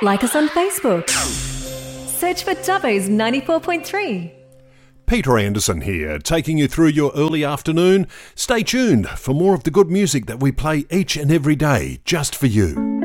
Like us on Facebook. Search for Dubbo's 94.3. Peter Anderson here, taking you through your early afternoon. Stay tuned for more of the good music that we play each and every day just for you.